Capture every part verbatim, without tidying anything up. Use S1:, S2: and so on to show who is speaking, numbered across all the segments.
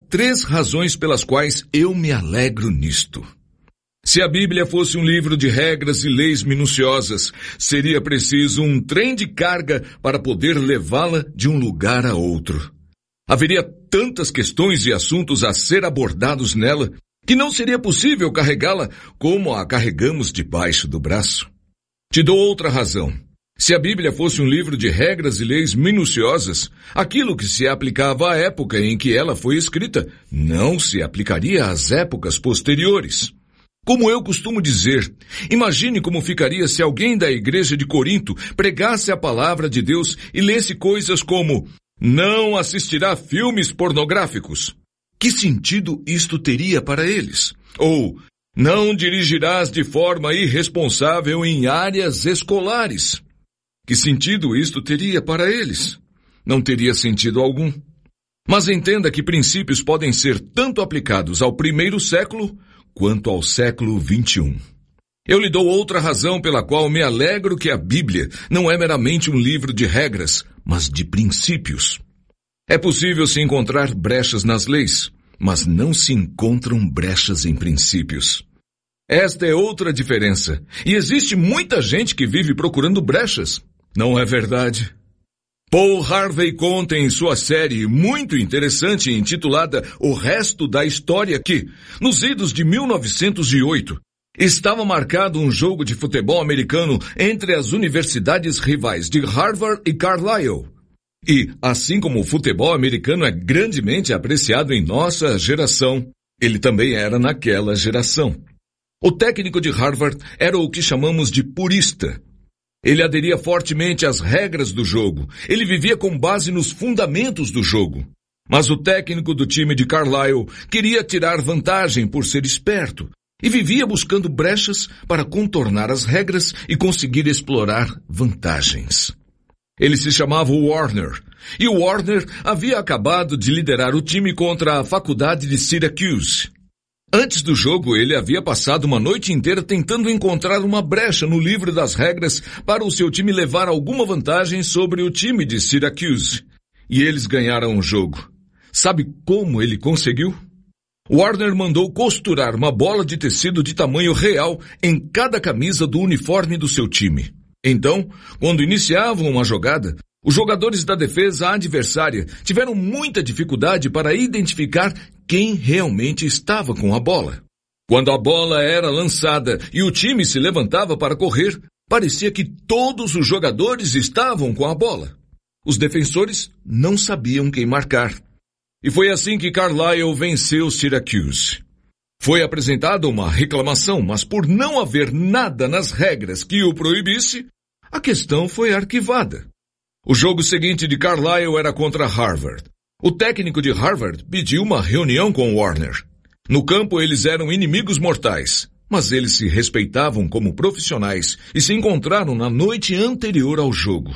S1: três razões pelas quais eu me alegro nisto. Se a Bíblia fosse um livro de regras e leis minuciosas, seria preciso um trem de carga para poder levá-la de um lugar a outro. Haveria tantas questões e assuntos a ser abordados nela, que não seria possível carregá-la como a carregamos debaixo do braço. Te dou outra razão. Se a Bíblia fosse um livro de regras e leis minuciosas, aquilo que se aplicava à época em que ela foi escrita não se aplicaria às épocas posteriores. Como eu costumo dizer, imagine como ficaria se alguém da igreja de Corinto pregasse a palavra de Deus e lesse coisas como: não assistirá filmes pornográficos. Que sentido isto teria para eles? Ou, não dirigirás de forma irresponsável em áreas escolares. Que sentido isto teria para eles? Não teria sentido algum. Mas entenda que princípios podem ser tanto aplicados ao primeiro século quanto ao século vinte e um. Eu lhe dou outra razão pela qual me alegro que a Bíblia não é meramente um livro de regras, mas de princípios. É possível se encontrar brechas nas leis, mas não se encontram brechas em princípios. Esta é outra diferença, e existe muita gente que vive procurando brechas. Não é verdade? Paul Harvey conta em sua série muito interessante intitulada O Resto da História que, nos idos de mil novecentos e oito, estava marcado um jogo de futebol americano entre as universidades rivais de Harvard e Carlisle. E, assim como o futebol americano é grandemente apreciado em nossa geração, ele também era naquela geração. O técnico de Harvard era o que chamamos de purista. Ele aderia fortemente às regras do jogo. Ele vivia com base nos fundamentos do jogo. Mas o técnico do time de Carlisle queria tirar vantagem por ser esperto e vivia buscando brechas para contornar as regras e conseguir explorar vantagens. Ele se chamava Warner, e o Warner havia acabado de liderar o time contra a faculdade de Syracuse. Antes do jogo, ele havia passado uma noite inteira tentando encontrar uma brecha no livro das regras para o seu time levar alguma vantagem sobre o time de Syracuse. E eles ganharam o jogo. Sabe como ele conseguiu? Warner mandou costurar uma bola de tecido de tamanho real em cada camisa do uniforme do seu time. Então, quando iniciavam uma jogada, os jogadores da defesa adversária tiveram muita dificuldade para identificar quem realmente estava com a bola. Quando a bola era lançada e o time se levantava para correr, parecia que todos os jogadores estavam com a bola. Os defensores não sabiam quem marcar. E foi assim que Carlisle venceu Syracuse. Foi apresentada uma reclamação, mas por não haver nada nas regras que o proibisse, a questão foi arquivada. O jogo seguinte de Carlisle era contra Harvard. O técnico de Harvard pediu uma reunião com Warner. No campo eles eram inimigos mortais, mas eles se respeitavam como profissionais e se encontraram na noite anterior ao jogo.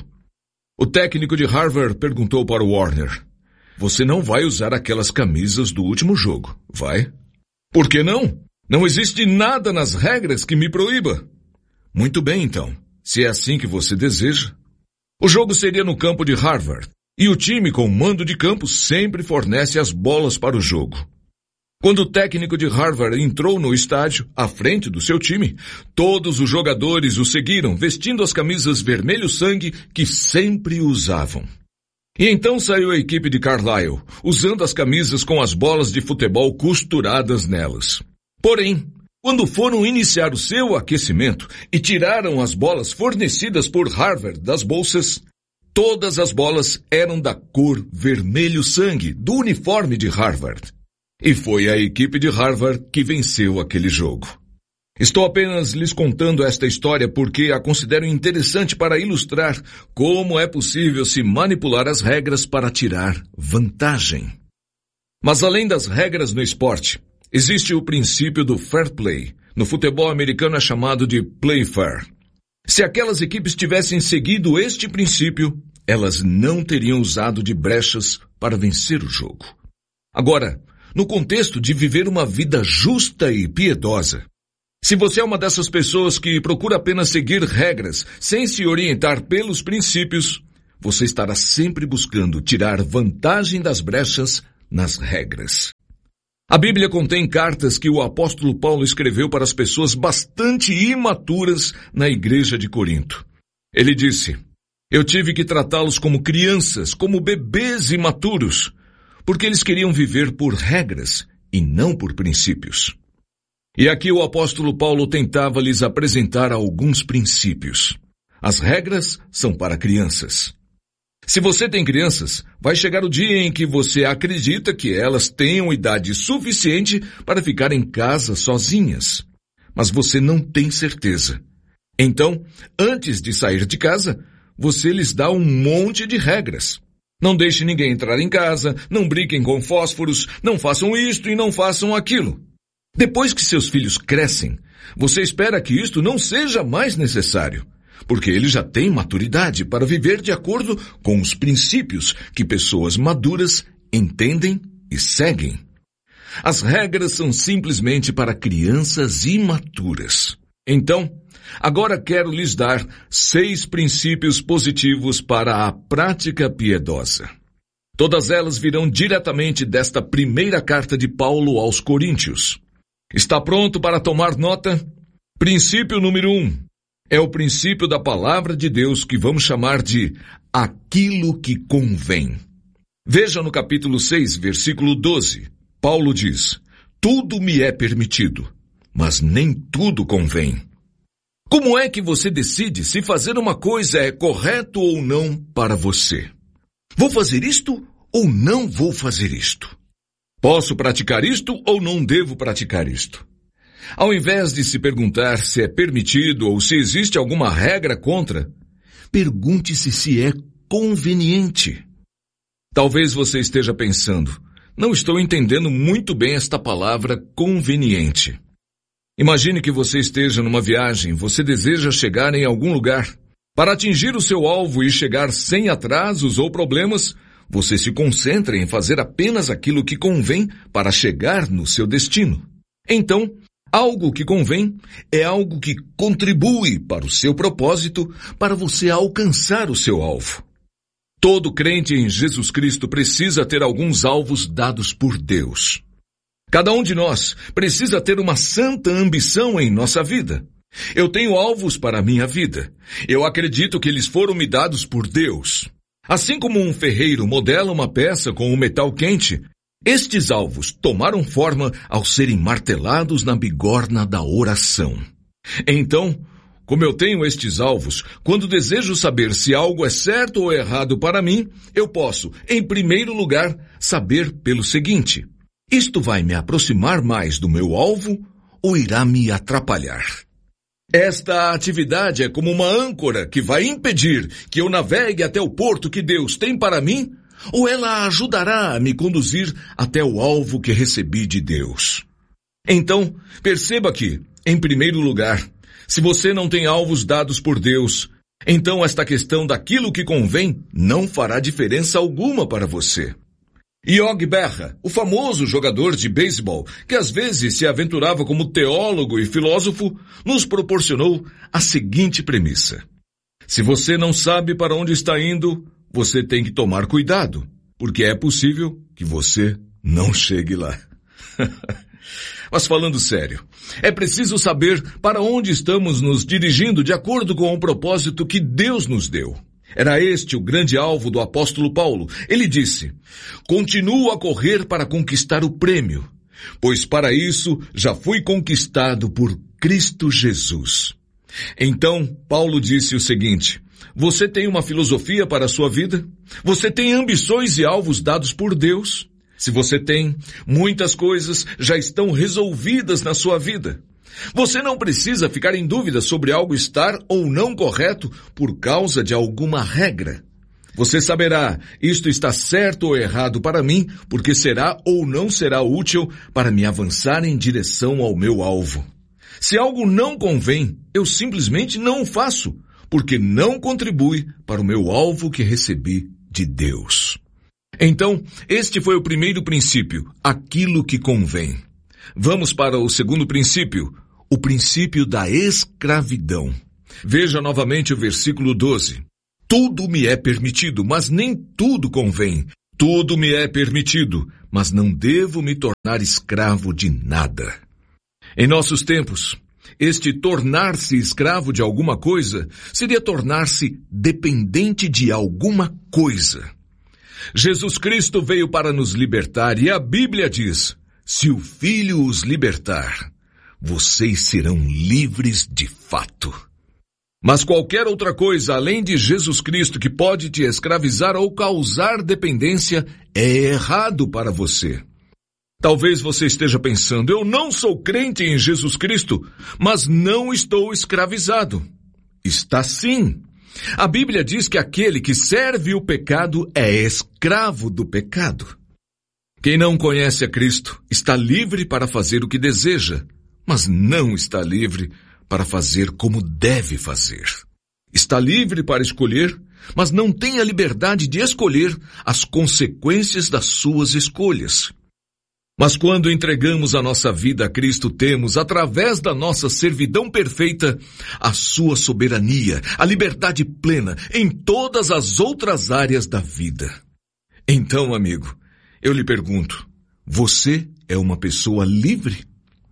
S1: O técnico de Harvard perguntou para Warner: "Você não vai usar aquelas camisas do último jogo, vai?" "Por que não? Não existe nada nas regras que me proíba." "Muito bem, então, se é assim que você deseja." O jogo seria no campo de Harvard, e o time com mando de campo sempre fornece as bolas para o jogo. Quando o técnico de Harvard entrou no estádio, à frente do seu time, todos os jogadores o seguiram vestindo as camisas vermelho sangue que sempre usavam. E então saiu a equipe de Carlisle, usando as camisas com as bolas de futebol costuradas nelas. Porém, quando foram iniciar o seu aquecimento e tiraram as bolas fornecidas por Harvard das bolsas, todas as bolas eram da cor vermelho sangue do uniforme de Harvard. E foi a equipe de Harvard que venceu aquele jogo. Estou apenas lhes contando esta história porque a considero interessante para ilustrar como é possível se manipular as regras para tirar vantagem. Mas além das regras no esporte, existe o princípio do fair play. No futebol americano é chamado de play fair. Se aquelas equipes tivessem seguido este princípio, elas não teriam usado de brechas para vencer o jogo. Agora, no contexto de viver uma vida justa e piedosa, se você é uma dessas pessoas que procura apenas seguir regras sem se orientar pelos princípios, você estará sempre buscando tirar vantagem das brechas nas regras. A Bíblia contém cartas que o apóstolo Paulo escreveu para as pessoas bastante imaturas na igreja de Corinto. Ele disse: eu tive que tratá-los como crianças, como bebês imaturos, porque eles queriam viver por regras e não por princípios. E aqui o apóstolo Paulo tentava lhes apresentar alguns princípios. As regras são para crianças. Se você tem crianças, vai chegar o dia em que você acredita que elas tenham idade suficiente para ficar em casa sozinhas. Mas você não tem certeza. Então, antes de sair de casa, você lhes dá um monte de regras. Não deixe ninguém entrar em casa, não brinquem com fósforos, não façam isto e não façam aquilo. Depois que seus filhos crescem, você espera que isto não seja mais necessário, porque eles já têm maturidade para viver de acordo com os princípios que pessoas maduras entendem e seguem. As regras são simplesmente para crianças imaturas. Então, agora quero lhes dar seis princípios positivos para a prática piedosa. Todas elas virão diretamente desta primeira carta de Paulo aos Coríntios. Está pronto para tomar nota? Princípio número um. É o princípio da palavra de Deus que vamos chamar de aquilo que convém. Veja no capítulo seis, versículo doze. Paulo diz: tudo me é permitido, mas nem tudo convém. Como é que você decide se fazer uma coisa é correto ou não para você? Vou fazer isto ou não vou fazer isto? Posso praticar isto ou não devo praticar isto? Ao invés de se perguntar se é permitido ou se existe alguma regra contra, pergunte-se se é conveniente. Talvez você esteja pensando: não estou entendendo muito bem esta palavra conveniente. Imagine que você esteja numa viagem, você deseja chegar em algum lugar. Para atingir o seu alvo e chegar sem atrasos ou problemas, você se concentra em fazer apenas aquilo que convém para chegar no seu destino. Então, algo que convém é algo que contribui para o seu propósito, para você alcançar o seu alvo. Todo crente em Jesus Cristo precisa ter alguns alvos dados por Deus. Cada um de nós precisa ter uma santa ambição em nossa vida. Eu tenho alvos para a minha vida. Eu acredito que eles foram me dados por Deus. Assim como um ferreiro modela uma peça com um metal quente, estes alvos tomaram forma ao serem martelados na bigorna da oração. Então, como eu tenho estes alvos, quando desejo saber se algo é certo ou errado para mim, eu posso, em primeiro lugar, saber pelo seguinte: isto vai me aproximar mais do meu alvo ou irá me atrapalhar? Esta atividade é como uma âncora que vai impedir que eu navegue até o porto que Deus tem para mim, ou ela ajudará a me conduzir até o alvo que recebi de Deus? Então, perceba que, em primeiro lugar, se você não tem alvos dados por Deus, então esta questão daquilo que convém não fará diferença alguma para você. Yogi Berra, o famoso jogador de beisebol, que às vezes se aventurava como teólogo e filósofo, nos proporcionou a seguinte premissa: se você não sabe para onde está indo, você tem que tomar cuidado, porque é possível que você não chegue lá. Mas falando sério, é preciso saber para onde estamos nos dirigindo de acordo com o propósito que Deus nos deu. Era este o grande alvo do apóstolo Paulo. Ele disse: continuo a correr para conquistar o prêmio, pois para isso já fui conquistado por Cristo Jesus. Então, Paulo disse o seguinte: você tem uma filosofia para a sua vida? Você tem ambições e alvos dados por Deus? Se você tem, muitas coisas já estão resolvidas na sua vida. Você não precisa ficar em dúvida sobre algo estar ou não correto por causa de alguma regra. Você saberá, isto está certo ou errado para mim, porque será ou não será útil para me avançar em direção ao meu alvo. Se algo não convém, eu simplesmente não o faço, porque não contribui para o meu alvo que recebi de Deus. Então, este foi o primeiro princípio, aquilo que convém. Vamos para o segundo princípio, o princípio da escravidão. Veja novamente o versículo doze. Tudo me é permitido, mas nem tudo convém. Tudo me é permitido, mas não devo me tornar escravo de nada. Em nossos tempos, este tornar-se escravo de alguma coisa seria tornar-se dependente de alguma coisa. Jesus Cristo veio para nos libertar e a Bíblia diz: se o Filho os libertar, vocês serão livres de fato. Mas qualquer outra coisa além de Jesus Cristo que pode te escravizar ou causar dependência é errado para você. Talvez você esteja pensando: eu não sou crente em Jesus Cristo, mas não estou escravizado. Está sim. A Bíblia diz que aquele que serve o pecado é escravo do pecado. Quem não conhece a Cristo está livre para fazer o que deseja, mas não está livre para fazer como deve fazer. Está livre para escolher, mas não tem a liberdade de escolher as consequências das suas escolhas. Mas quando entregamos a nossa vida a Cristo, temos, através da nossa servidão perfeita, a sua soberania, a liberdade plena em todas as outras áreas da vida. Então, amigo, eu lhe pergunto, você é uma pessoa livre?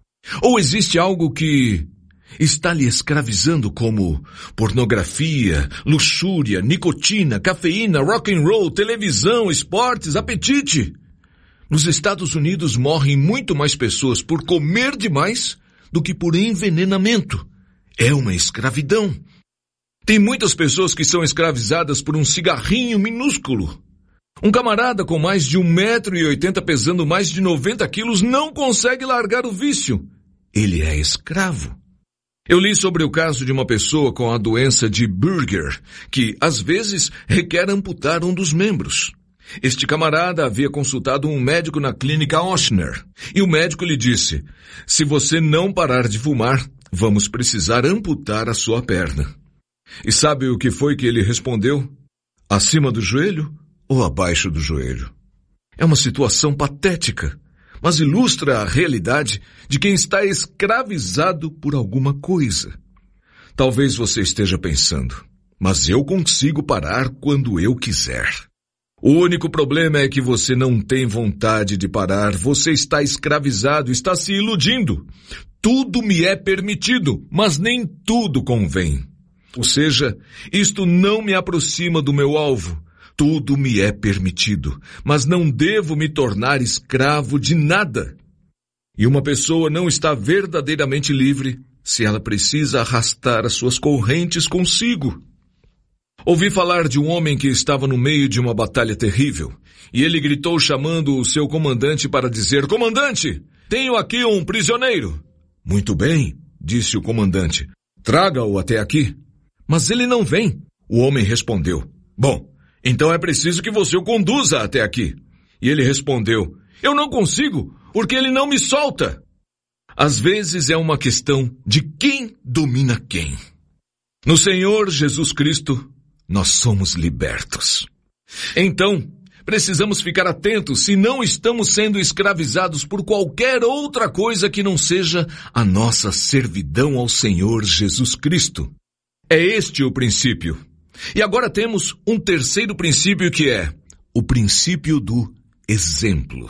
S1: Ou existe algo que está lhe escravizando, como pornografia, luxúria, nicotina, cafeína, rock and roll, televisão, esportes, apetite? Nos Estados Unidos morrem muito mais pessoas por comer demais do que por envenenamento. É uma escravidão. Tem muitas pessoas que são escravizadas por um cigarrinho minúsculo. Um camarada com mais de um metro e oitenta pesando mais de noventa quilos não consegue largar o vício. Ele é escravo. Eu li sobre o caso de uma pessoa com a doença de Buerger, que às vezes requer amputar um dos membros. Este camarada havia consultado um médico na clínica Ochsner, e o médico lhe disse: se você não parar de fumar, vamos precisar amputar a sua perna. E sabe o que foi que ele respondeu? Acima do joelho ou abaixo do joelho? É uma situação patética, mas ilustra a realidade de quem está escravizado por alguma coisa. Talvez você esteja pensando: mas eu consigo parar quando eu quiser. O único problema é que você não tem vontade de parar, você está escravizado, está se iludindo. Tudo me é permitido, mas nem tudo convém. Ou seja, isto não me aproxima do meu alvo. Tudo me é permitido, mas não devo me tornar escravo de nada. E uma pessoa não está verdadeiramente livre se ela precisa arrastar as suas correntes consigo. Ouvi falar de um homem que estava no meio de uma batalha terrível, e ele gritou chamando o seu comandante para dizer: comandante, tenho aqui um prisioneiro. Muito bem, disse o comandante, traga-o até aqui. Mas ele não vem. O homem respondeu: bom, então é preciso que você o conduza até aqui. E ele respondeu: eu não consigo, porque ele não me solta. Às vezes é uma questão de quem domina quem. No Senhor Jesus Cristo, nós somos libertos. Então, precisamos ficar atentos se não estamos sendo escravizados por qualquer outra coisa que não seja a nossa servidão ao Senhor Jesus Cristo. É este o princípio. E agora temos um terceiro princípio, que é o princípio do exemplo.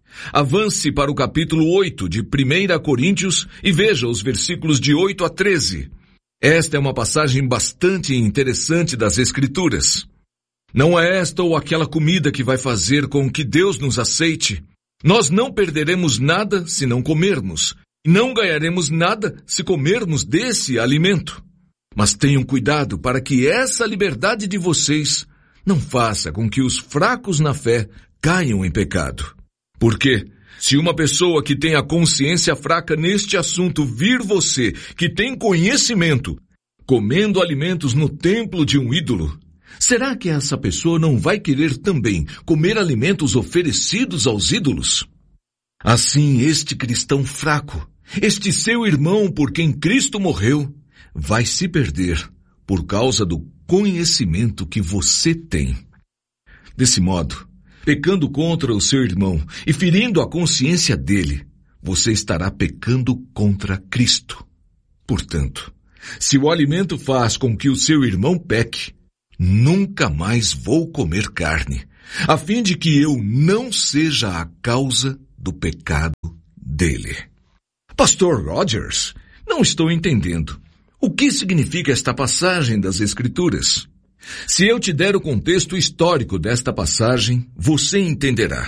S1: Avance para o capítulo oito de primeira Coríntios e veja os versículos de oito a treze. Esta é uma passagem bastante interessante das Escrituras. Não é esta ou aquela comida que vai fazer com que Deus nos aceite. Nós não perderemos nada se não comermos, e não ganharemos nada se comermos desse alimento. Mas tenham cuidado para que essa liberdade de vocês não faça com que os fracos na fé caiam em pecado. Porque se uma pessoa que tem a consciência fraca neste assunto vir você, que tem conhecimento, comendo alimentos no templo de um ídolo, será que essa pessoa não vai querer também comer alimentos oferecidos aos ídolos? Assim, este cristão fraco, este seu irmão por quem Cristo morreu, vai se perder por causa do conhecimento que você tem. Desse modo, pecando contra o seu irmão e ferindo a consciência dele, você estará pecando contra Cristo. Portanto, se o alimento faz com que o seu irmão peque, nunca mais vou comer carne, a fim de que eu não seja a causa do pecado dele. Pastor Rogers, não estou entendendo. O que significa esta passagem das Escrituras? Se eu te der o contexto histórico desta passagem, você entenderá.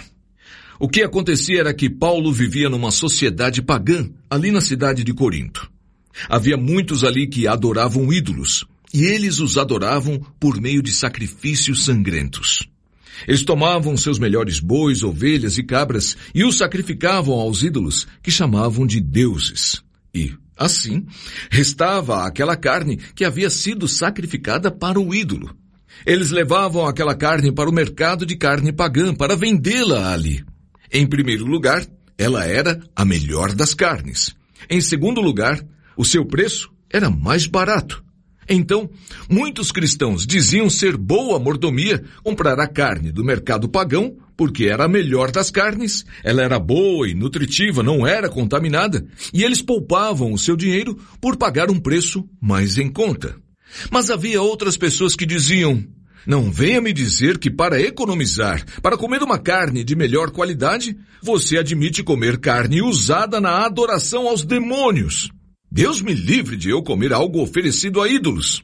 S1: O que acontecia era que Paulo vivia numa sociedade pagã, ali na cidade de Corinto. Havia muitos ali que adoravam ídolos, e eles os adoravam por meio de sacrifícios sangrentos. Eles tomavam seus melhores bois, ovelhas e cabras e os sacrificavam aos ídolos, que chamavam de deuses. E, assim, restava aquela carne que havia sido sacrificada para o ídolo. Eles levavam aquela carne para o mercado de carne pagã para vendê-la ali. Em primeiro lugar, ela era a melhor das carnes. Em segundo lugar, o seu preço era mais barato. Então, muitos cristãos diziam ser boa mordomia comprar a carne do mercado pagão, porque era a melhor das carnes, ela era boa e nutritiva, não era contaminada, e eles poupavam o seu dinheiro por pagar um preço mais em conta. Mas havia outras pessoas que diziam: não venha me dizer que para economizar, para comer uma carne de melhor qualidade, você admite comer carne usada na adoração aos demônios. Deus me livre de eu comer algo oferecido a ídolos.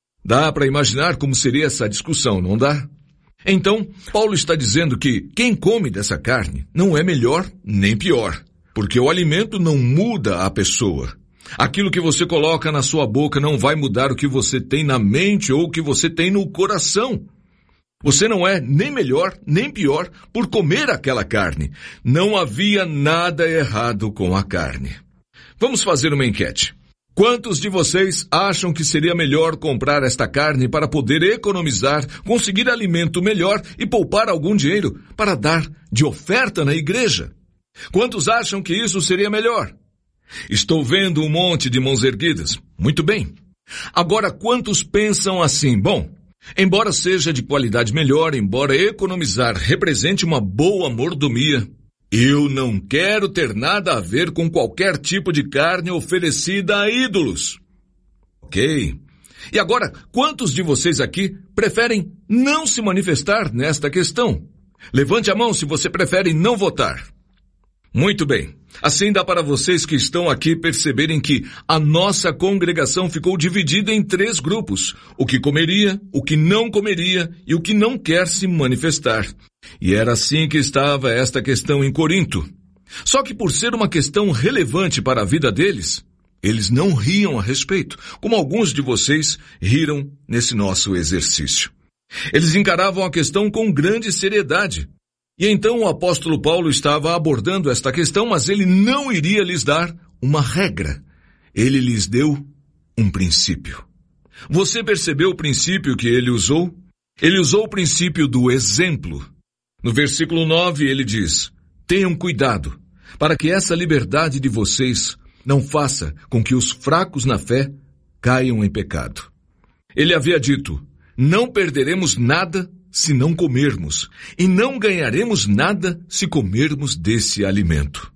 S1: Dá para imaginar como seria essa discussão, não dá? Então, Paulo está dizendo que quem come dessa carne não é melhor nem pior, porque o alimento não muda a pessoa. Aquilo que você coloca na sua boca não vai mudar o que você tem na mente ou o que você tem no coração. Você não é nem melhor nem pior por comer aquela carne. Não havia nada errado com a carne. Vamos fazer uma enquete. Quantos de vocês acham que seria melhor comprar esta carne para poder economizar, conseguir alimento melhor e poupar algum dinheiro para dar de oferta na igreja? Quantos acham que isso seria melhor? Estou vendo um monte de mãos erguidas. Muito bem. Agora, quantos pensam assim? Bom, embora seja de qualidade melhor, embora economizar represente uma boa mordomia, eu não quero ter nada a ver com qualquer tipo de carne oferecida a ídolos. Ok. E agora, quantos de vocês aqui preferem não se manifestar nesta questão? Levante a mão se você prefere não votar. Muito bem. Assim dá para vocês que estão aqui perceberem que a nossa congregação ficou dividida em três grupos: o que comeria, o que não comeria e o que não quer se manifestar. E era assim que estava esta questão em Corinto. Só que por ser uma questão relevante para a vida deles, eles não riam a respeito, como alguns de vocês riram nesse nosso exercício. Eles encaravam a questão com grande seriedade. E então o apóstolo Paulo estava abordando esta questão, mas ele não iria lhes dar uma regra. Ele lhes deu um princípio. Você percebeu o princípio que ele usou? Ele usou o princípio do exemplo. No versículo nove ele diz: tenham cuidado, para que essa liberdade de vocês não faça com que os fracos na fé caiam em pecado. Ele havia dito: não perderemos nada se não comermos, e não ganharemos nada se comermos desse alimento.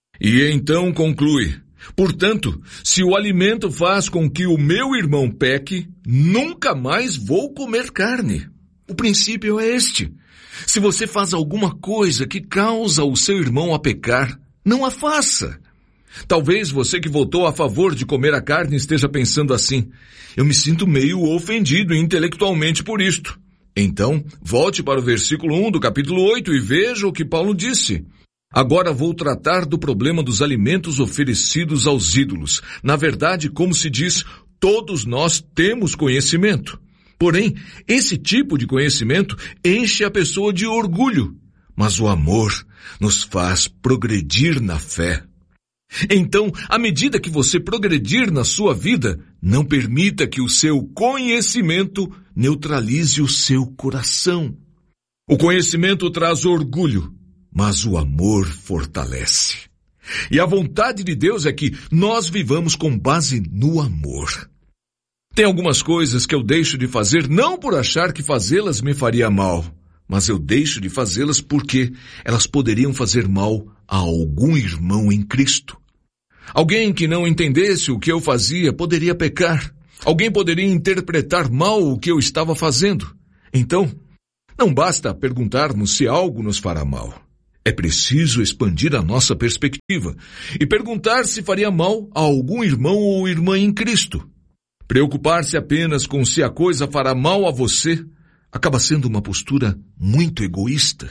S1: E então conclui: portanto, se o alimento faz com que o meu irmão peque, nunca mais vou comer carne. O princípio é este: se você faz alguma coisa que causa o seu irmão a pecar, não a faça. Talvez você que votou a favor de comer a carne esteja pensando assim: eu me sinto meio ofendido intelectualmente por isto. Então, volte para o versículo um do capítulo oito e veja o que Paulo disse. Agora vou tratar do problema dos alimentos oferecidos aos ídolos. Na verdade, como se diz, todos nós temos conhecimento. Porém, esse tipo de conhecimento enche a pessoa de orgulho, mas o amor nos faz progredir na fé. Então, à medida que você progredir na sua vida, não permita que o seu conhecimento neutralize o seu coração. O conhecimento traz orgulho, mas o amor fortalece. E a vontade de Deus é que nós vivamos com base no amor. Tem algumas coisas que eu deixo de fazer não por achar que fazê-las me faria mal, mas eu deixo de fazê-las porque elas poderiam fazer mal a algum irmão em Cristo. Alguém que não entendesse o que eu fazia poderia pecar. Alguém poderia interpretar mal o que eu estava fazendo. Então, Não basta perguntarmos se algo nos fará mal. É preciso expandir a nossa perspectiva e perguntar se faria mal a algum irmão ou irmã em Cristo. Preocupar-se apenas com se a coisa fará mal a você acaba sendo uma postura muito egoísta.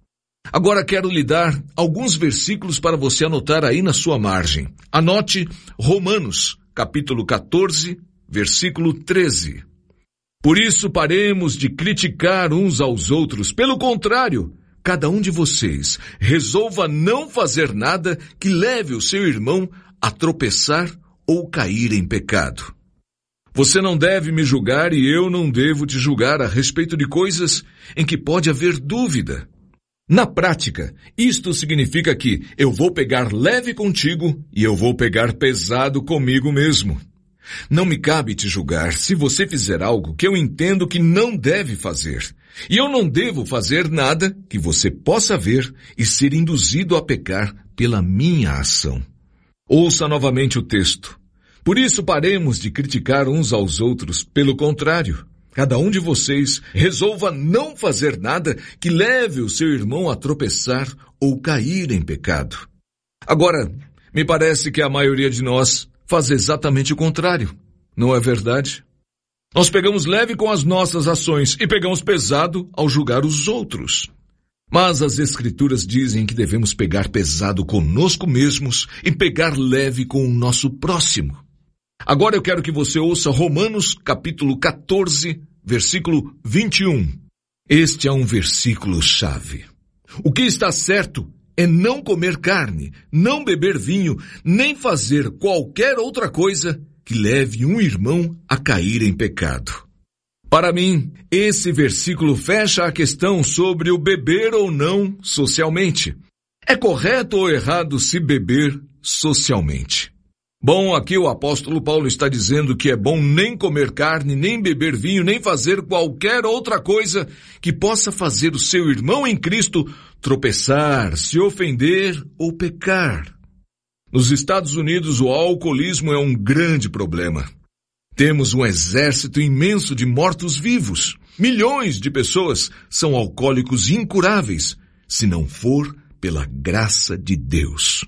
S1: Agora quero lhe dar alguns versículos para você anotar aí na sua margem. Anote Romanos, capítulo quatorze, versículo treze. Por isso paremos de criticar uns aos outros. Pelo contrário, cada um de vocês resolva não fazer nada que leve o seu irmão a tropeçar ou cair em pecado. Você não deve me julgar e eu não devo te julgar a respeito de coisas em que pode haver dúvida. Na prática, isto significa que eu vou pegar leve contigo e eu vou pegar pesado comigo mesmo. Não me cabe te julgar se você fizer algo que eu entendo que não deve fazer. E eu não devo fazer nada que você possa ver e ser induzido a pecar pela minha ação. Ouça novamente o texto. Por isso paremos de criticar uns aos outros. Pelo contrário, cada um de vocês resolva não fazer nada que leve o seu irmão a tropeçar ou cair em pecado. Agora, me parece que a maioria de nós faz exatamente o contrário. Não é verdade? Nós pegamos leve com as nossas ações e pegamos pesado ao julgar os outros. Mas as Escrituras dizem que devemos pegar pesado conosco mesmos e pegar leve com o nosso próximo. Agora eu quero que você ouça Romanos capítulo quatorze, versículo vinte e um. Este é um versículo-chave. O que está certo é não comer carne, não beber vinho, nem fazer qualquer outra coisa que leve um irmão a cair em pecado. Para mim, esse versículo fecha a questão sobre o beber ou não socialmente. É correto ou errado se beber socialmente? Bom, aqui o apóstolo Paulo está dizendo que é bom nem comer carne, nem beber vinho, nem fazer qualquer outra coisa que possa fazer o seu irmão em Cristo tropeçar, se ofender ou pecar. Nos Estados Unidos, o alcoolismo é um grande problema. Temos um exército imenso de mortos-vivos. Milhões de pessoas são alcoólicos incuráveis, se não for pela graça de Deus.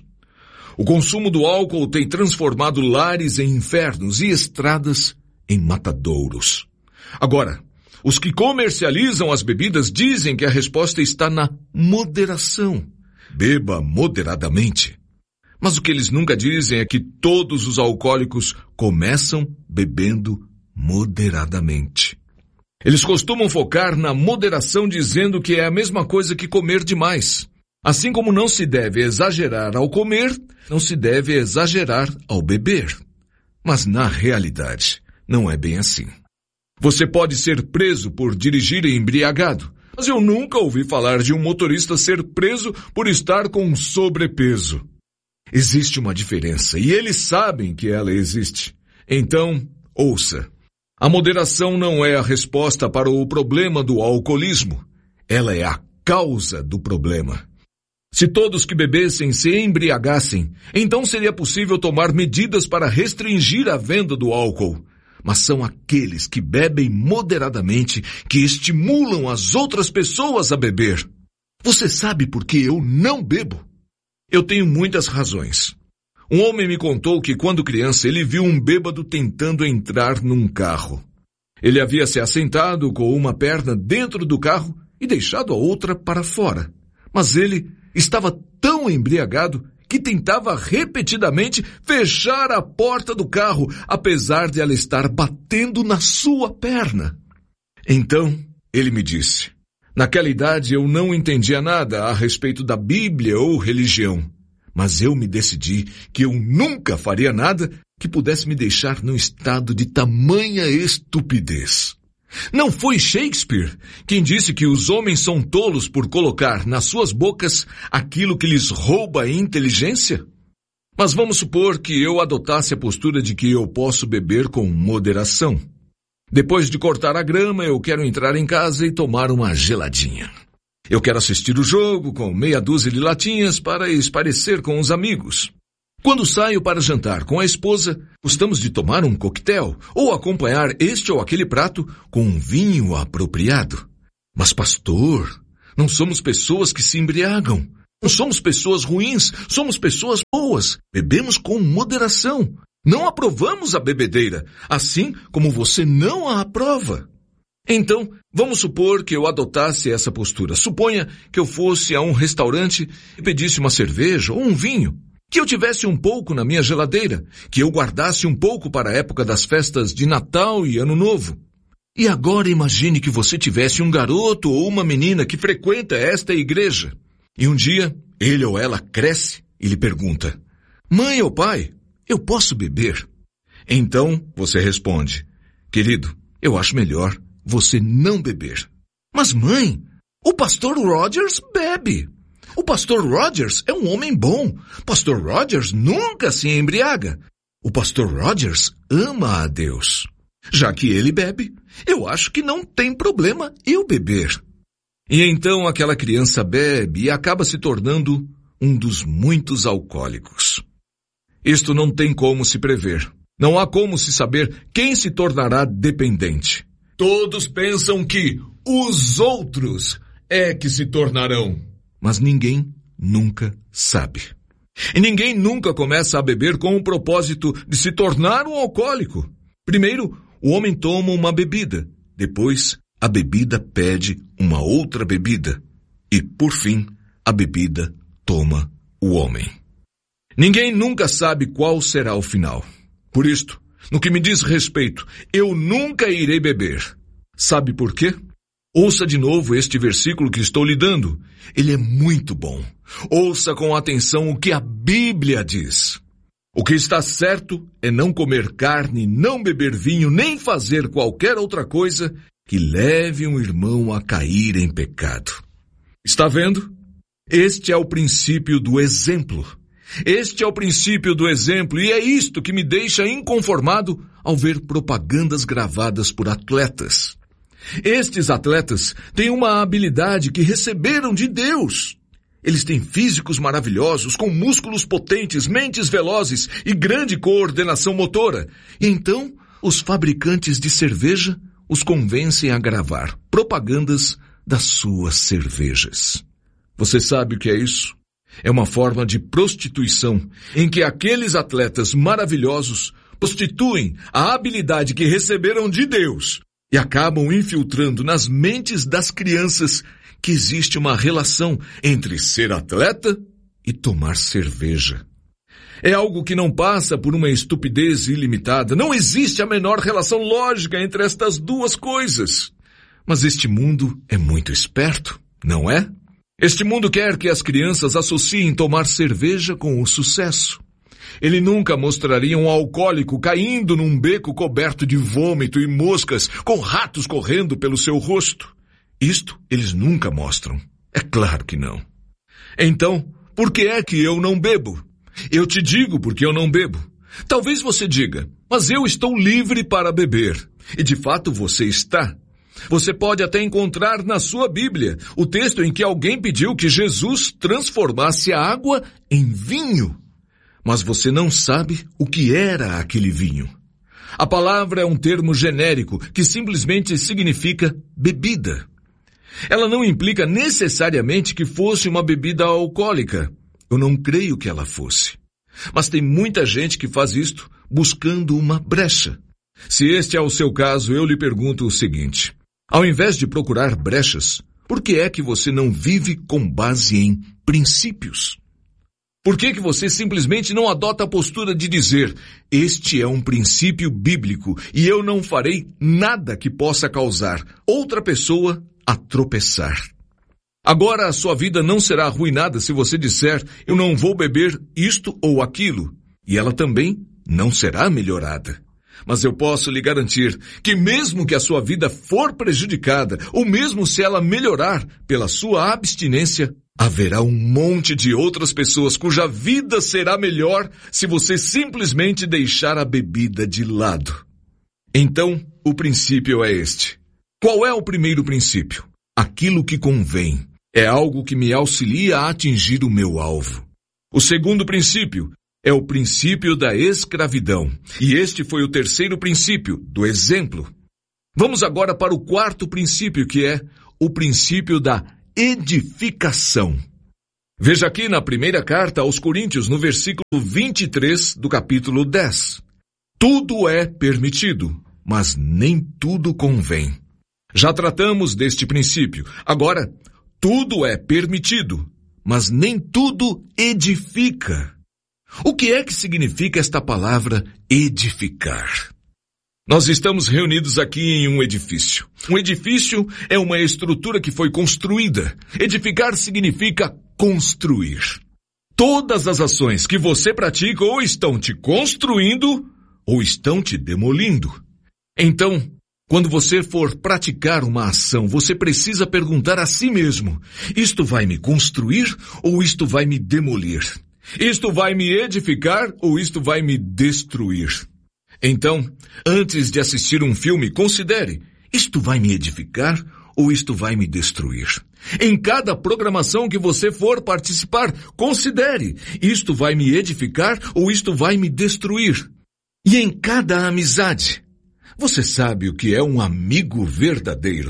S1: O consumo do álcool tem transformado lares em infernos e estradas em matadouros. Agora, os que comercializam as bebidas dizem que a resposta está na moderação. Beba moderadamente. Mas o que eles nunca dizem é que todos os alcoólicos começam bebendo moderadamente. Eles costumam focar na moderação dizendo que é a mesma coisa que comer demais. Assim como não se deve exagerar ao comer, não se deve exagerar ao beber. Mas na realidade, não é bem assim. Você pode ser preso por dirigir embriagado, mas eu nunca ouvi falar de um motorista ser preso por estar com sobrepeso. Existe uma diferença e eles sabem que ela existe. Então, ouça. A moderação não é a resposta para o problema do alcoolismo. Ela é a causa do problema. Se todos que bebessem se embriagassem, então seria possível tomar medidas para restringir a venda do álcool. Mas são aqueles que bebem moderadamente que estimulam as outras pessoas a beber. Você sabe por que eu não bebo? Eu tenho muitas razões. Um homem me contou que quando criança ele viu um bêbado tentando entrar num carro. Ele havia se assentado com uma perna dentro do carro e deixado a outra para fora. Mas ele estava tão embriagado que tentava repetidamente fechar a porta do carro, apesar de ela estar batendo na sua perna. Então, ele me disse, naquela idade eu não entendia nada a respeito da Bíblia ou religião, mas eu me decidi que eu nunca faria nada que pudesse me deixar num estado de tamanha estupidez. Não foi Shakespeare quem disse que os homens são tolos por colocar nas suas bocas aquilo que lhes rouba a inteligência? Mas vamos supor que eu adotasse a postura de que eu posso beber com moderação. Depois de cortar a grama, eu quero entrar em casa e tomar uma geladinha. Eu quero assistir o jogo com meia dúzia de latinhas para esparecer com os amigos. Quando saio para jantar com a esposa, gostamos de tomar um coquetel ou acompanhar este ou aquele prato com um vinho apropriado. Mas pastor, não somos pessoas que se embriagam. Não somos pessoas ruins, somos pessoas boas. Bebemos com moderação. Não aprovamos a bebedeira, assim como você não a aprova. Então, vamos supor que eu adotasse essa postura. Suponha que eu fosse a um restaurante e pedisse uma cerveja ou um vinho. Que eu tivesse um pouco na minha geladeira. Que eu guardasse um pouco para a época das festas de Natal e Ano Novo. E agora imagine que você tivesse um garoto ou uma menina que frequenta esta igreja. E um dia, ele ou ela cresce e lhe pergunta: mãe ou pai, eu posso beber? Então, você responde: querido, eu acho melhor você não beber. Mas mãe, o pastor Rogers bebe. O pastor Rogers é um homem bom. Pastor Rogers nunca se embriaga. O pastor Rogers ama a Deus. Já que ele bebe, eu acho que não tem problema eu beber. E então aquela criança bebe e acaba se tornando um dos muitos alcoólicos. Isto não tem como se prever. Não há como se saber quem se tornará dependente. Todos pensam que os outros é que se tornarão. Mas ninguém nunca sabe. E ninguém nunca começa a beber com o propósito de se tornar um alcoólico. Primeiro, o homem toma uma bebida. Depois, a bebida pede uma outra bebida. E, por fim, a bebida toma o homem. Ninguém nunca sabe qual será o final. Por isto, no que me diz respeito, eu nunca irei beber. Sabe por quê? Ouça de novo este versículo que estou lhe dando. Ele é muito bom. Ouça com atenção o que a Bíblia diz. O que está certo é não comer carne, não beber vinho, nem fazer qualquer outra coisa que leve um irmão a cair em pecado. Está vendo? Este é o princípio do exemplo. Este é o princípio do exemplo e é isto que me deixa inconformado ao ver propagandas gravadas por atletas. Estes atletas têm uma habilidade que receberam de Deus. Eles têm físicos maravilhosos, com músculos potentes, mentes velozes e grande coordenação motora. E então, os fabricantes de cerveja os convencem a gravar propagandas das suas cervejas. Você sabe o que é isso? É uma forma de prostituição em que aqueles atletas maravilhosos prostituem a habilidade que receberam de Deus e acabam infiltrando nas mentes das crianças que existe uma relação entre ser atleta e tomar cerveja. É algo que não passa por uma estupidez ilimitada. Não existe a menor relação lógica entre estas duas coisas. Mas este mundo é muito esperto, não é? Este mundo quer que as crianças associem tomar cerveja com o sucesso. Ele nunca mostraria um alcoólico caindo num beco coberto de vômito e moscas, com ratos correndo pelo seu rosto. Isto eles nunca mostram. É claro que não. Então, por que é que eu não bebo? Eu te digo porque eu não bebo. Talvez você diga, mas eu estou livre para beber. E de fato você está. Você pode até encontrar na sua Bíblia o texto em que alguém pediu que Jesus transformasse a água em vinho. Mas você não sabe o que era aquele vinho. A palavra é um termo genérico que simplesmente significa bebida. Ela não implica necessariamente que fosse uma bebida alcoólica. Eu não creio que ela fosse. Mas tem muita gente que faz isto buscando uma brecha. Se este é o seu caso, eu lhe pergunto o seguinte. Ao invés de procurar brechas, por que é que você não vive com base em princípios? Por que que você simplesmente não adota a postura de dizer, este é um princípio bíblico e eu não farei nada que possa causar outra pessoa a tropeçar? Agora a sua vida não será arruinada se você disser, eu não vou beber isto ou aquilo, e ela também não será melhorada. Mas eu posso lhe garantir que mesmo que a sua vida for prejudicada, ou mesmo se ela melhorar pela sua abstinência, haverá um monte de outras pessoas cuja vida será melhor se você simplesmente deixar a bebida de lado. Então, o princípio é este. Qual é o primeiro princípio? Aquilo que convém. É algo que me auxilia a atingir o meu alvo. O segundo princípio é o princípio da escravidão. E este foi o terceiro princípio, do exemplo. Vamos agora para o quarto princípio, que é o princípio da edificação. Veja aqui na primeira carta aos Coríntios, no versículo vinte e três do capítulo dez. Tudo é permitido, mas nem tudo convém. Já tratamos deste princípio. Agora, tudo é permitido, mas nem tudo edifica. O que é que significa esta palavra edificar? Nós estamos reunidos aqui em um edifício. Um edifício é uma estrutura que foi construída. Edificar significa construir. Todas as ações que você pratica ou estão te construindo ou estão te demolindo. Então, quando você for praticar uma ação, você precisa perguntar a si mesmo: isto vai me construir ou isto vai me demolir? Isto vai me edificar ou isto vai me destruir? Então, antes de assistir um filme, considere: isto vai me edificar ou isto vai me destruir? Em cada programação que você for participar, considere: isto vai me edificar ou isto vai me destruir? E em cada amizade, você sabe o que é um amigo verdadeiro?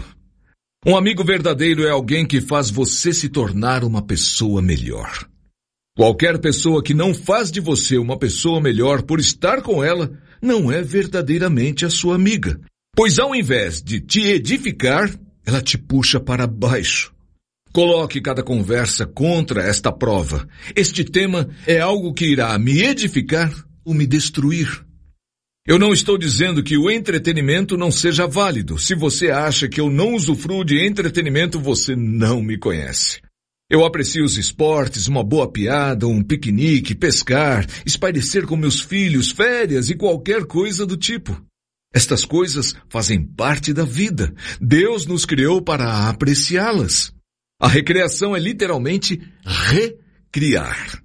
S1: Um amigo verdadeiro é alguém que faz você se tornar uma pessoa melhor. Qualquer pessoa que não faz de você uma pessoa melhor por estar com ela, não é verdadeiramente a sua amiga. Pois ao invés de te edificar, ela te puxa para baixo. Coloque cada conversa contra esta prova. Este tema é algo que irá me edificar ou me destruir. Eu não estou dizendo que o entretenimento não seja válido. Se você acha que eu não usufruo de entretenimento, você não me conhece. Eu aprecio os esportes, uma boa piada, um piquenique, pescar, espairecer com meus filhos, férias e qualquer coisa do tipo. Estas coisas fazem parte da vida. Deus nos criou para apreciá-las. A recreação é literalmente recriar.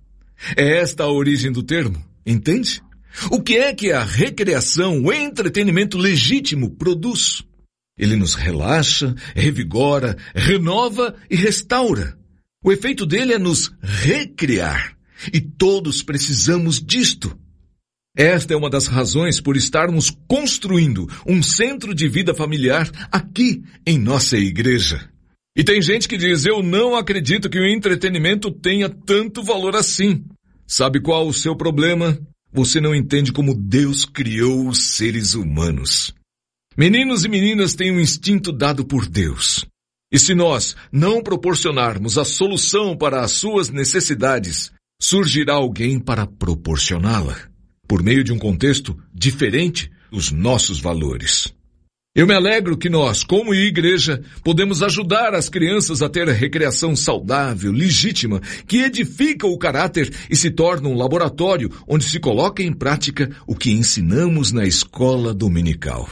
S1: É esta a origem do termo, entende? O que é que a recreação, o entretenimento legítimo, produz? Ele nos relaxa, revigora, renova e restaura. O efeito dele é nos recriar. E todos precisamos disto. Esta é uma das razões por estarmos construindo um centro de vida familiar aqui em nossa igreja. E tem gente que diz: eu não acredito que o entretenimento tenha tanto valor assim. Sabe qual o seu problema? Você não entende como Deus criou os seres humanos. Meninos e meninas têm um instinto dado por Deus. E se nós não proporcionarmos a solução para as suas necessidades, surgirá alguém para proporcioná-la, por meio de um contexto diferente dos nossos valores. Eu me alegro que nós, como igreja, podemos ajudar as crianças a ter a recreação saudável, legítima, que edifica o caráter e se torna um laboratório onde se coloca em prática o que ensinamos na escola dominical.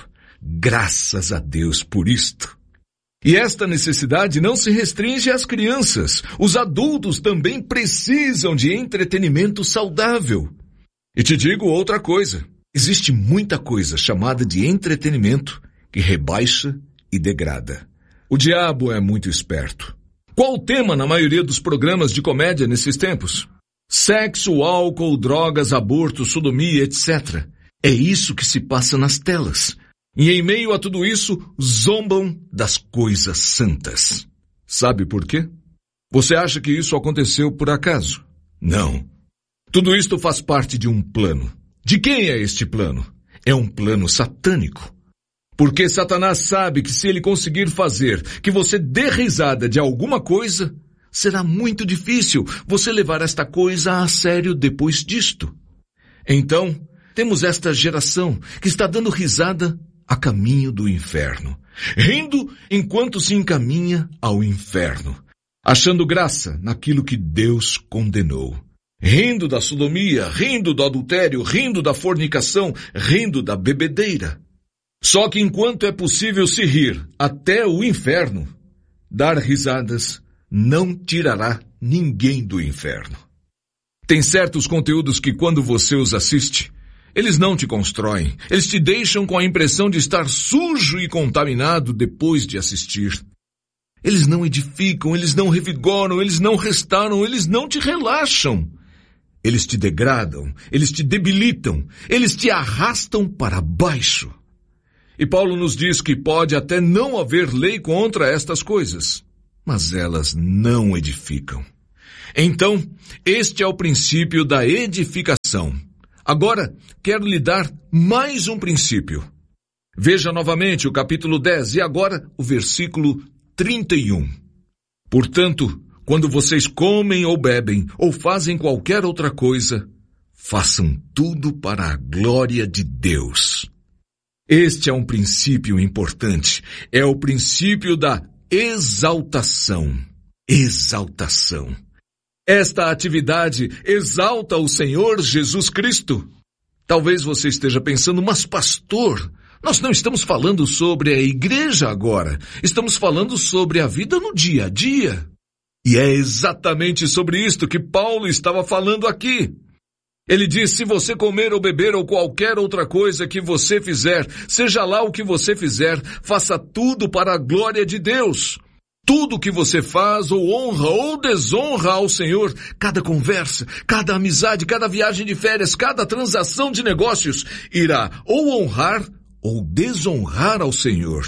S1: Graças a Deus por isto. E esta necessidade não se restringe às crianças. Os adultos também precisam de entretenimento saudável. E te digo outra coisa. Existe muita coisa chamada de entretenimento que rebaixa e degrada. O diabo é muito esperto. Qual o tema na maioria dos programas de comédia nesses tempos? Sexo, álcool, drogas, aborto, sodomia, etcétera. É isso que se passa nas telas. E em meio a tudo isso, zombam das coisas santas. Sabe por quê? Você acha que isso aconteceu por acaso? Não. Tudo isto faz parte de um plano. De quem é este plano? É um plano satânico. Porque Satanás sabe que se ele conseguir fazer que você dê risada de alguma coisa, será muito difícil você levar esta coisa a sério depois disto. Então, temos esta geração que está dando risada a caminho do inferno, rindo enquanto se encaminha ao inferno, achando graça naquilo que Deus condenou, rindo da sodomia, rindo do adultério, rindo da fornicação, rindo da bebedeira. Só que enquanto é possível se rir até o inferno, dar risadas não tirará ninguém do inferno. Tem certos conteúdos que quando você os assiste, eles não te constroem, eles te deixam com a impressão de estar sujo e contaminado depois de assistir. Eles não edificam, eles não revigoram, eles não restauram, eles não te relaxam. Eles te degradam, eles te debilitam, eles te arrastam para baixo. E Paulo nos diz que pode até não haver lei contra estas coisas, mas elas não edificam. Então, este é o princípio da edificação. Agora, quero lhe dar mais um princípio. Veja novamente o capítulo dez e agora o versículo trinta e um. Portanto, quando vocês comem ou bebem ou fazem qualquer outra coisa, façam tudo para a glória de Deus. Este é um princípio importante. É o princípio da exaltação. Exaltação. Esta atividade exalta o Senhor Jesus Cristo. Talvez você esteja pensando, mas pastor, nós não estamos falando sobre a igreja agora. Estamos falando sobre a vida no dia a dia. E é exatamente sobre isto que Paulo estava falando aqui. Ele diz, se você comer ou beber ou qualquer outra coisa que você fizer, seja lá o que você fizer, faça tudo para a glória de Deus. Tudo que você faz ou honra ou desonra ao Senhor, cada conversa, cada amizade, cada viagem de férias, cada transação de negócios, irá ou honrar ou desonrar ao Senhor.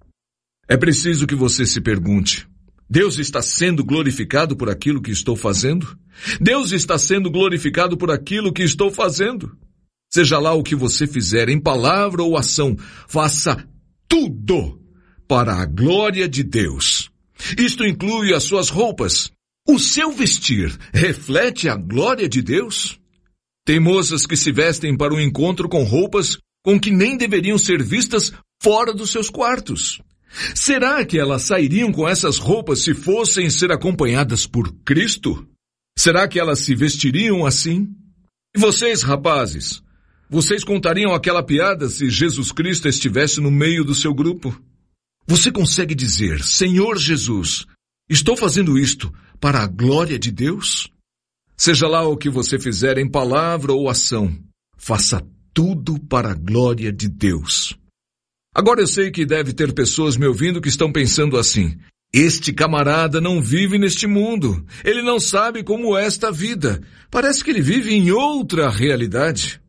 S1: É preciso que você se pergunte, Deus está sendo glorificado por aquilo que estou fazendo? Deus está sendo glorificado por aquilo que estou fazendo? Seja lá o que você fizer, em palavra ou ação, faça tudo para a glória de Deus. Isto inclui as suas roupas. O seu vestir reflete a glória de Deus? Tem moças que se vestem para o encontro com roupas com que nem deveriam ser vistas fora dos seus quartos. Será que elas sairiam com essas roupas se fossem ser acompanhadas por Cristo? Será que elas se vestiriam assim? E vocês, rapazes, vocês contariam aquela piada se Jesus Cristo estivesse no meio do seu grupo? Você consegue dizer, Senhor Jesus, estou fazendo isto para a glória de Deus? Seja lá o que você fizer em palavra ou ação, faça tudo para a glória de Deus. Agora eu sei que deve ter pessoas me ouvindo que estão pensando assim, este camarada não vive neste mundo, ele não sabe como é esta vida, parece que ele vive em outra realidade.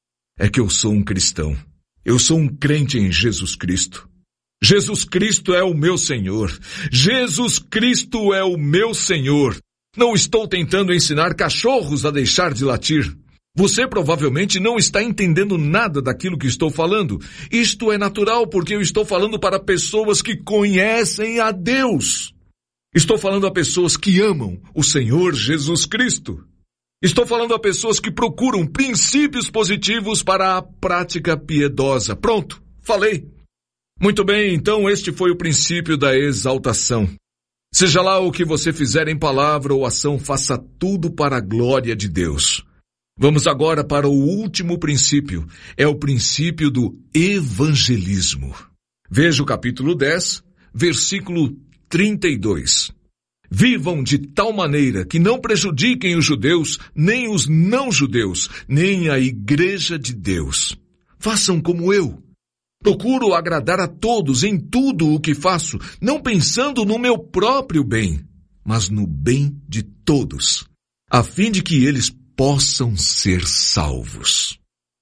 S1: É que eu sou um cristão, eu sou um crente em Jesus Cristo. Jesus Cristo é o meu Senhor. Jesus Cristo é o meu Senhor. Não estou tentando ensinar cachorros a deixar de latir. Você provavelmente não está entendendo nada daquilo que estou falando. Isto é natural porque eu estou falando para pessoas que conhecem a Deus. Estou falando a pessoas que amam o Senhor Jesus Cristo. Estou falando a pessoas que procuram princípios positivos para a prática piedosa. Pronto, falei. Muito bem, então este foi o princípio da exaltação. Seja lá o que você fizer em palavra ou ação, faça tudo para a glória de Deus. Vamos agora para o último princípio, é o princípio do evangelismo. Veja o capítulo dez, versículo trinta e dois. Vivam de tal maneira que não prejudiquem os judeus, nem os não-judeus, nem a igreja de Deus. Façam como eu. Procuro agradar a todos em tudo o que faço, não pensando no meu próprio bem, mas no bem de todos, a fim de que eles possam ser salvos.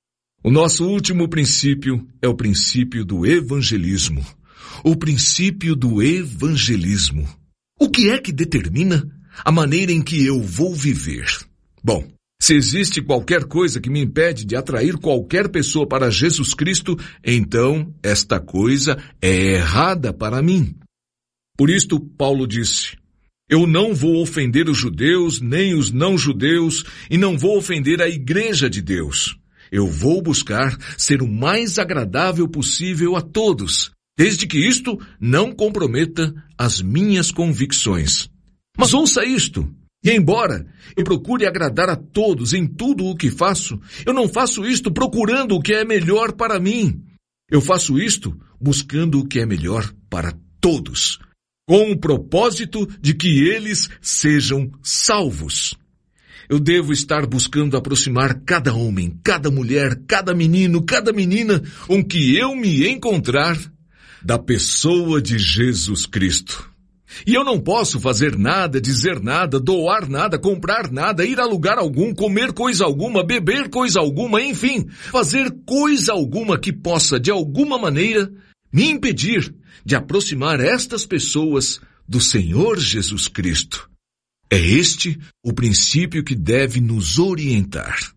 S1: O nosso último princípio é o princípio do evangelismo. O princípio do evangelismo. O que é que determina a maneira em que eu vou viver? Bom, se existe qualquer coisa que me impede de atrair qualquer pessoa para Jesus Cristo, então esta coisa é errada para mim. Por isto, Paulo disse, eu não vou ofender os judeus, nem os não-judeus, e não vou ofender a igreja de Deus. Eu vou buscar ser o mais agradável possível a todos, desde que isto não comprometa as minhas convicções. Mas ouça isto. E embora eu procure agradar a todos em tudo o que faço, eu não faço isto procurando o que é melhor para mim. Eu faço isto buscando o que é melhor para todos, com o propósito de que eles sejam salvos. Eu devo estar buscando aproximar cada homem, cada mulher, cada menino, cada menina com que eu me encontrar da pessoa de Jesus Cristo. E eu não posso fazer nada, dizer nada, doar nada, comprar nada, ir a lugar algum, comer coisa alguma, beber coisa alguma, enfim, fazer coisa alguma que possa, de alguma maneira, me impedir de aproximar estas pessoas do Senhor Jesus Cristo. É este o princípio que deve nos orientar.